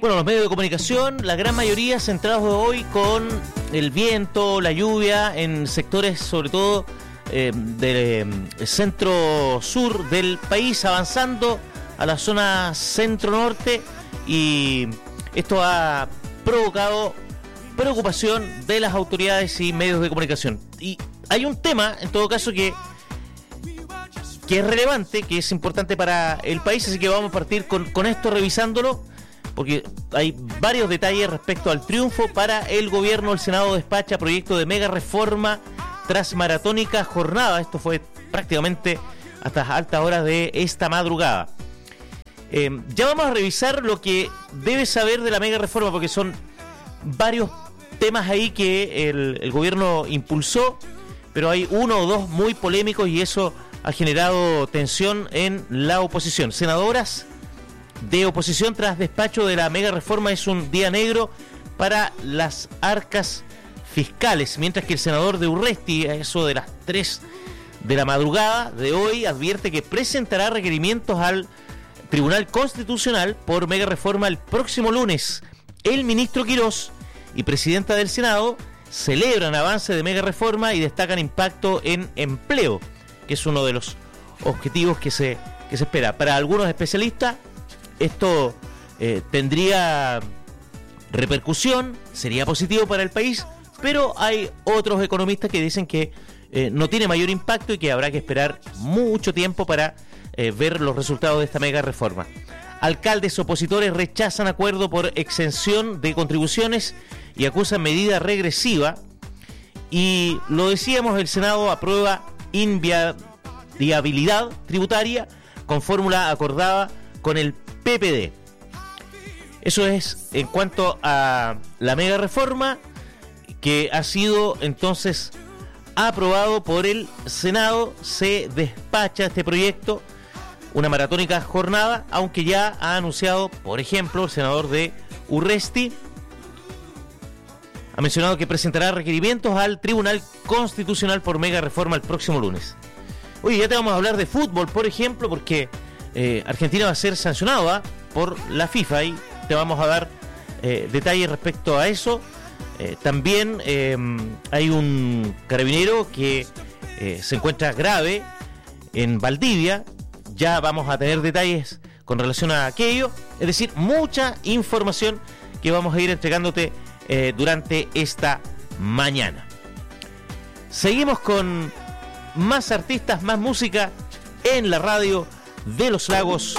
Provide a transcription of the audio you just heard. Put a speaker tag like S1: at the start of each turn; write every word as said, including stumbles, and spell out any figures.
S1: Bueno, los medios de comunicación, la gran mayoría centrados hoy con el viento, la lluvia en sectores sobre todo eh, del centro-sur del país, avanzando a la zona centro-norte, y esto ha provocado preocupación de las autoridades y medios de comunicación. Y hay un tema, en todo caso, que, que es relevante, que es importante para el país, así que vamos a partir con, con esto, revisándolo, porque hay varios detalles respecto al triunfo para el gobierno. El Senado despacha proyecto de mega reforma tras maratónica jornada. Esto fue prácticamente hasta altas horas de esta madrugada. Eh, ya vamos a revisar lo que debes saber de la mega reforma, porque son varios temas ahí que el, el gobierno impulsó, pero hay uno o dos muy polémicos y eso ha generado tensión en la oposición. Senadoras de oposición tras despacho de la mega reforma: es un día negro para las arcas fiscales, mientras que el senador de Urresti, a eso de las tres de la madrugada de hoy, advierte que presentará requerimientos al Tribunal Constitucional por mega reforma el próximo lunes. El ministro Quirós y presidenta del Senado celebran avance de mega reforma y destacan impacto en empleo, que es uno de los objetivos que se, que se espera. Para algunos especialistas, esto eh, tendría repercusión, sería positivo para el país, pero hay otros economistas que dicen que eh, no tiene mayor impacto y que habrá que esperar mucho tiempo para eh, ver los resultados de esta mega reforma. Alcaldes opositores rechazan acuerdo por exención de contribuciones y acusan medida regresiva. Y lo decíamos, el Senado aprueba inviabilidad tributaria con fórmula acordada con el P P D. Eso es en cuanto a la mega reforma, que ha sido entonces aprobado por el Senado. Se despacha este proyecto, una maratónica jornada, aunque ya ha anunciado, por ejemplo, el senador de Urresti ha mencionado que presentará requerimientos al Tribunal Constitucional por mega reforma el próximo lunes. Oye, ya te vamos a hablar de fútbol, por ejemplo, porque eh, Argentina va a ser sancionado ¿eh? por la FIFA, y te vamos a dar eh, detalles respecto a eso. Eh, también eh, hay un carabinero que eh, se encuentra grave en Valdivia. Ya vamos a tener detalles con relación a aquello. Es decir, mucha información que vamos a ir entregándote eh, durante esta mañana. Seguimos con más artistas, más música en la radio de Los Lagos.